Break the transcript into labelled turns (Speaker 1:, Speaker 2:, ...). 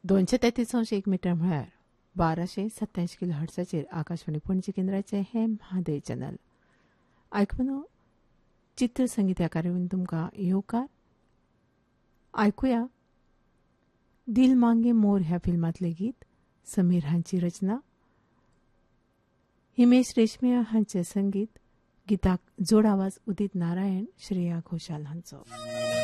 Speaker 1: 233.1 metre म्हळ्यार 1227 kilo हर्ट्झाचेर Akashvani Panaji केंद्राचे हे म्हादय चॅनल. आयकून चित्रसंगीत ह्या कार्यावळीन तुमकां येवकार. आयकुया दिल मांगे मोर ह्या फिल्मांतलें गीत. समीर हांची रचना, हिमेश रेशमिया हांचें संगीत. गिताक जोड आवाज उदीत नारायण, श्रेया घोषाल हांचो.